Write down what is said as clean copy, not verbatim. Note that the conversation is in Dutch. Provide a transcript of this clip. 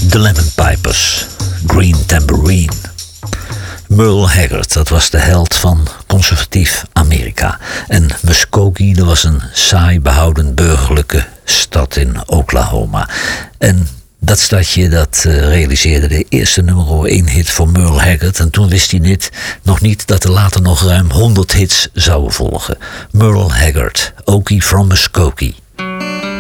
The Lemon Pipers, Green Tambourine. Merle Haggard, dat was de held van conservatief Amerika. En Muskogee, dat was een saai behouden burgerlijke stad in Oklahoma. En dat stadje, dat realiseerde de eerste nummer 1 hit voor Merle Haggard. En toen wist hij nog niet dat er later nog ruim 100 hits zouden volgen. Merle Haggard, Okie from Muskogee.